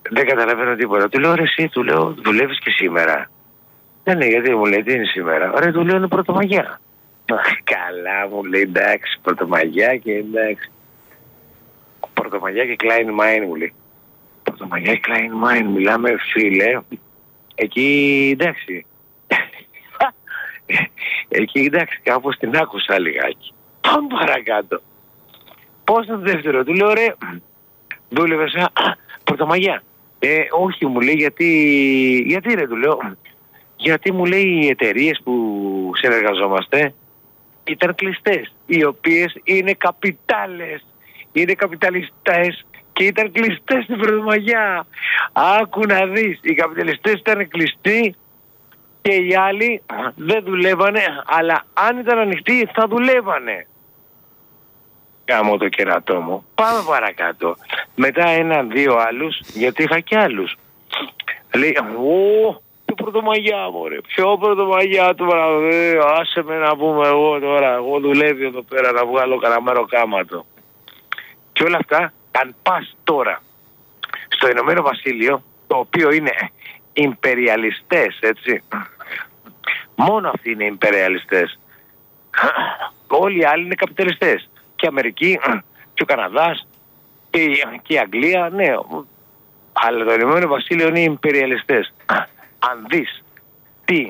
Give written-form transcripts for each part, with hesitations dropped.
Δεν καταλαβαίνω τίποτα. Του λέω, ρε εσύ, του λέω, δουλεύεις και σήμερα? Ναι, γιατί μου λέει, τι είναι σήμερα? Ωραία, του λέω, είναι Πρωτομαγιά. Καλά, μου λέει, εντάξει, Πρωτομαγιά και εντάξει. Πρωτομαγιά και Klein Mine μου λέει. Πρωτομαγιά και Klein Mine, μιλάμε φίλε. Εκεί εντάξει. Εκεί εντάξει, κάπως την άκουσα λιγάκι. Πάμε παρακάτω. Πώς το δεύτερο? Του λέω, ρε, δούλευες Πρωτομαγιά? Όχι, μου λέει, γιατί ρε, του λέω. Γιατί μου λέει οι εταιρείες που συνεργαζόμαστε ήταν κλειστές, οι οποίες είναι καπιτάλες, είναι καπιταλιστές και ήταν κλειστές στην Πρωτομαγιά. Άκου να δεις, οι καπιταλιστές ήταν κλειστοί και οι άλλοι δεν δουλεύανε, αλλά αν ήταν ανοιχτοί θα δουλεύανε. Κάμω το κερατό μου. Πάμε παρακάτω. Μετά 1-2 άλλους, γιατί είχα και άλλους. Λέει, ποιο Πρωτομαγιά μωρέ, ποιο Πρωτομαγιά τώρα, άσε με να πούμε εγώ τώρα, εγώ δουλεύει εδώ πέρα να βγάλω κανένα κάματο. Και όλα αυτά, αν πας τώρα στο Ηνωμένο Βασίλειο, το οποίο είναι ιμπεριαλιστές, έτσι, μόνο αυτοί είναι ιμπεριαλιστές. Όλοι οι άλλοι είναι καπιταλιστές. Και η Αμερική, και ο Καναδάς, και η Αγγλία, ναι. Αλλά το Ηνωμένο Βασίλειο είναι ιμπεριαλιστές. Αν δεις τι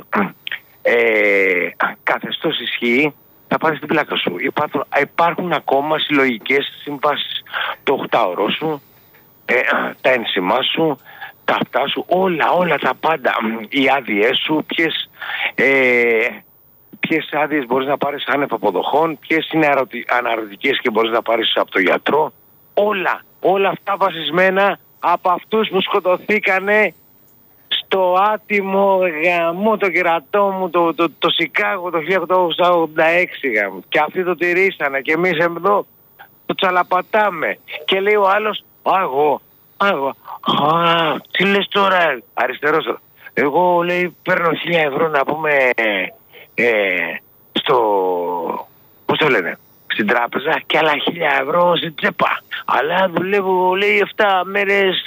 καθεστώς ισχύει, θα πάρεις την πλάκα σου. Υπάρχουν ακόμα συλλογικές συμβάσεις. Το 8ωρο σου, τα ένσημά σου, τα αυτά σου, όλα τα πάντα. Οι άδειές σου, ποιες άδειες μπορείς να πάρεις άνευ αποδοχών, ποιες είναι αναρωτικές και μπορείς να πάρεις από το γιατρό. Όλα αυτά βασισμένα από αυτούς που σκοτωθήκανε στο άτιμο γαμό το κερατό μου το Σικάγο το 1886 γαμό. Και αυτοί το τηρήσανε και εμείς εδώ το τσαλαπατάμε. Και λέει ο άλλος, εγώ, τι λες τώρα, αριστερός? Εγώ, λέει, παίρνω 1.000 ευρώ να πούμε πώς το λένε, στην τράπεζα και άλλα 1.000 ευρώ στην τσέπα. Αλλά δουλεύω, λέει, 7 μέρες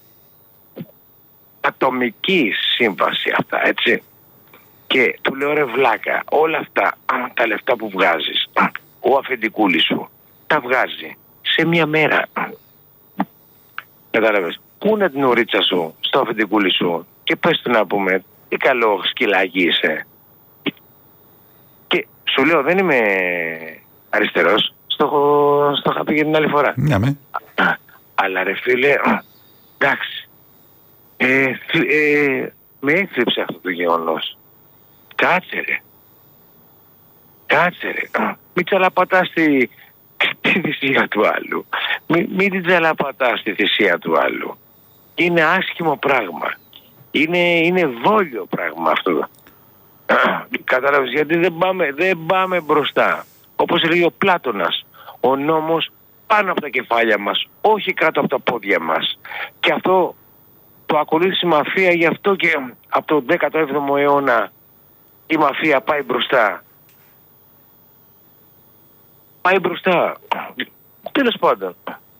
ατομική σύμβαση αυτά, έτσι. Και του λέω, ρε βλάκα, όλα αυτά τα λεφτά που βγάζεις, ο αφεντικούλης σου τα βγάζει σε μια μέρα. Κατάλαβες? Κούνε την ουρίτσα σου στο αφεντικούλη σου και πες του να πούμε, τι καλό σκυλάκι είσαι. Και σου λέω, δεν είμαι αριστερός, στο είχα πει για την άλλη φορά. Ναι, αλλά ρε φίλε, εντάξει, με έκθεψε αυτό το γεγονός. Κάτσε ρε. Μην τσαλαπατάς τη θυσία του άλλου. Μην την τσαλαπατάς τη θυσία του άλλου. Είναι άσχημο πράγμα. Είναι βόλιο πράγμα αυτό. Κατάλαβες, γιατί δεν πάμε μπροστά. Όπως έλεγε ο Πλάτωνας, ο νόμος πάνω από τα κεφάλια μας, όχι κάτω από τα πόδια μας. Και αυτό το ακολούθησε η μαφία, γι' αυτό και από τον 17ο αιώνα η μαφία πάει μπροστά. Τέλος πάντων.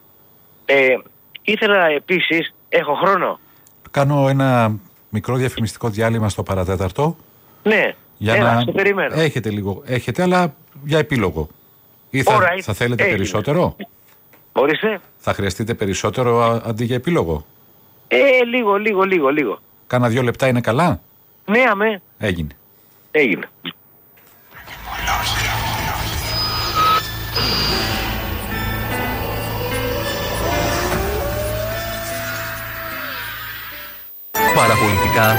Ήθελα επίσης, έχω χρόνο. Κάνω ένα μικρό διαφημιστικό διάλειμμα στο παρατέταρτο. Ναι, στο περιμένω. Έχετε, αλλά για επίλογο. Ή θα θέλετε περισσότερο? Ορίστε. Θα χρειαστείτε περισσότερο αντί για επίλογο? Λίγο. Κάνα 2 λεπτά είναι καλά? Ναι, αμέ. Έγινε. Παραπολιτικά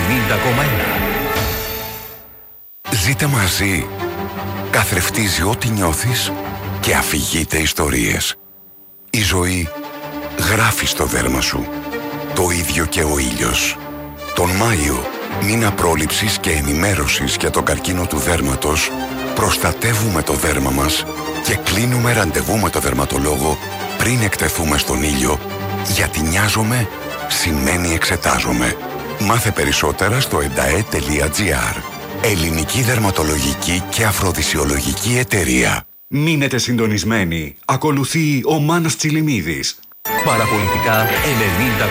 90,1. Ζείτε μαζί. Καθρεφτίζει ό,τι νιώθεις και αφηγείται ιστορίες. Η ζωή γράφει στο δέρμα σου. Το ίδιο και ο ήλιος. Τον Μάιο, μήνα πρόληψης και ενημέρωσης για τον καρκίνο του δέρματος, προστατεύουμε το δέρμα μας και κλείνουμε ραντεβού με το δερματολόγο πριν εκτεθούμε στον ήλιο, γιατί νοιάζομαι σημαίνει εξετάζομαι. Μάθε περισσότερα στο endae.gr. Ελληνική δερματολογική και αφροδισιολογική εταιρεία. Μείνετε συντονισμένοι. Ακολουθεί ο Μάνος Τσιλιμίδης. Παραπολιτικά 90.